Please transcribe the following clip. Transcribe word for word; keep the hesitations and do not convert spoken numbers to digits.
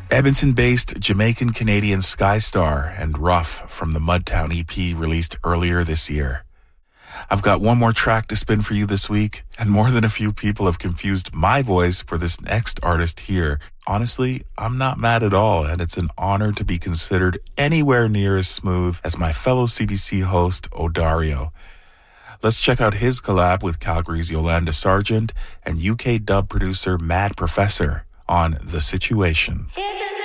Edmonton-based Jamaican-Canadian Skystar and Rough from the Mudtown E P released earlier this year. I've got one more track to spin for you this week, and more than a few people have confused my voice for this next artist here. Honestly, I'm not mad at all, and it's an honor to be considered anywhere near as smooth as my fellow C B C host, Odario. Let's check out his collab with Calgary's Yolanda Sargent and U K dub producer Mad Professor on The Situation. Here's a